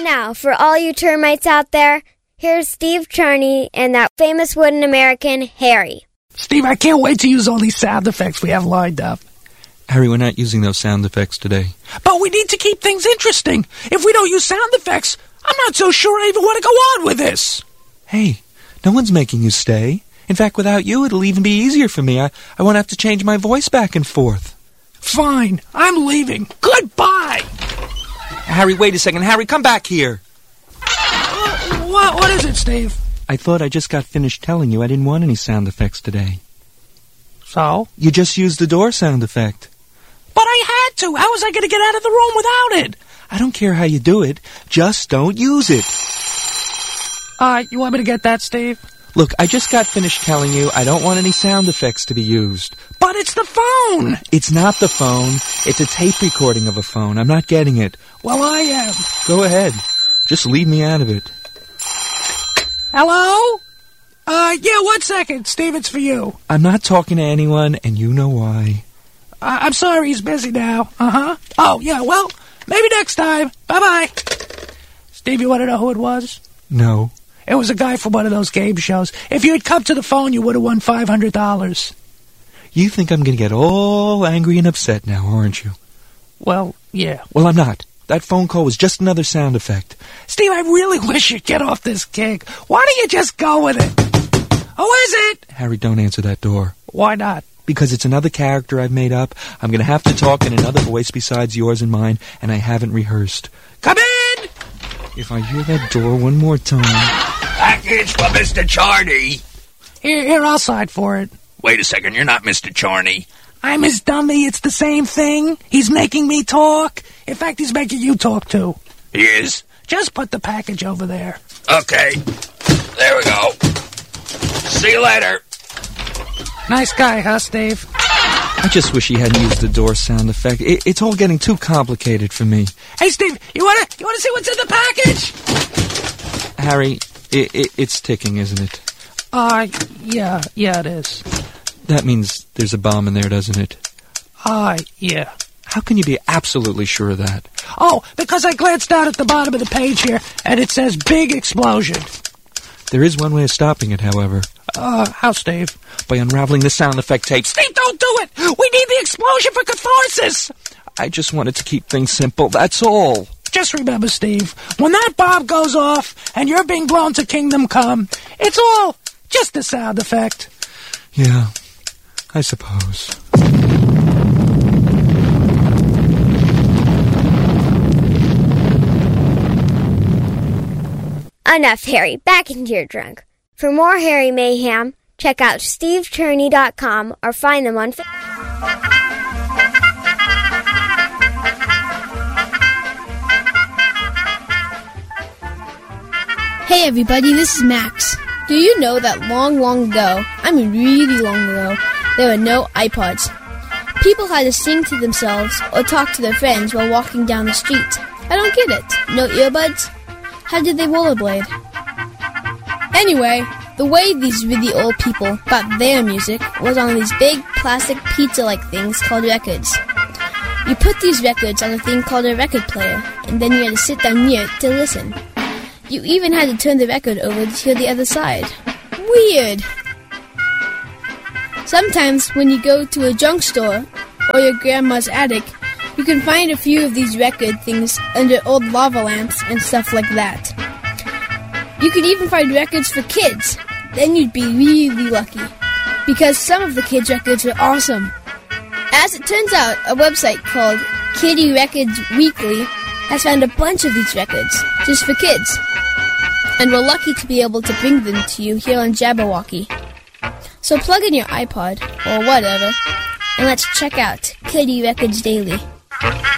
now, for all you termites out there, here's Steve Cherney and that famous wooden American, Harry. Steve, I can't wait to use all these sound effects we have lined up. Harry, we're not using those sound effects today. But we need to keep things interesting. If we don't use sound effects, I'm not so sure I even want to go on with this. Hey, no one's making you stay. In fact, without you, it'll even be easier for me. I won't have to change my voice back and forth. Fine, I'm leaving. Goodbye! Harry, wait a second. Harry, come back here. What is it, Steve? I thought I just got finished telling you I didn't want any sound effects today. So? You just used the door sound effect. But I had to. How was I going to get out of the room without it? I don't care how you do it. Just don't use it. You want me to get that, Steve? Look, I just got finished telling you I don't want any sound effects to be used. But it's the phone! It's not the phone. It's a tape recording of a phone. I'm not getting it. Well, I am. Go ahead. Just leave me out of it. Hello? Yeah, 1 second. Steve, it's for you. I'm not talking to anyone, and you know why. I'm sorry, he's busy now. Uh-huh. Oh, yeah, well, maybe next time. Bye-bye. Steve, you want to know who it was? No. It was a guy from one of those game shows. If you had come to the phone, you would have won $500. You think I'm going to get all angry and upset now, aren't you? Well, yeah. Well, I'm not. That phone call was just another sound effect. Steve, I really wish you'd get off this gig. Why don't you just go with it? Who is it? Harry, don't answer that door. Why not? Because it's another character I've made up. I'm going to have to talk in another voice besides yours and mine, and I haven't rehearsed. Come in! If I hear that door one more time... Package for Mr. Charney. Here, I'll sign for it. Wait a second, you're not Mr. Charney. I'm his dummy, it's the same thing. He's making me talk. In fact, he's making you talk, too. He is? Just put the package over there. Okay. There we go. See you later. Nice guy, huh, Steve? I just wish he hadn't used the door sound effect. It's all getting too complicated for me. Hey, Steve, you wanna see what's in the package? Harry, it's ticking, isn't it? Yeah, it is. That means there's a bomb in there, doesn't it? Yeah. How can you be absolutely sure of that? Oh, because I glanced down at the bottom of the page here, and it says big explosion. There is one way of stopping it, however. How, Steve? By unraveling the sound effect tape. Steve, don't do it! We need the explosion for catharsis! I just wanted to keep things simple, that's all. Just remember, Steve, when that bomb goes off and you're being blown to kingdom come, it's all just a sound effect. Yeah, I suppose. Enough, Harry. Back into your trunk. For more Harry Mayhem, check out stevecherney.com or find them on Facebook. Hey everybody, this is Max. Do you know that long ago, I mean really long ago, there were no iPods? People had to sing to themselves or talk to their friends while walking down the street. I don't get it. No earbuds? How did they rollerblade? Anyway, the way these really old people got their music was on these big plastic pizza-like things called records. You put these records on a thing called a record player, and then you had to sit down near it to listen. You even had to turn the record over to hear the other side. Weird! Sometimes when you go to a junk store or your grandma's attic, you can find a few of these record things under old lava lamps and stuff like that. You could even find records for kids. Then you'd be really lucky, because some of the kids' records are awesome. As it turns out, a website called Kiddie Records Weekly has found a bunch of these records just for kids, and we're lucky to be able to bring them to you here on Jabberwocky. So plug in your iPod, or whatever, and let's check out Kiddie Records Daily.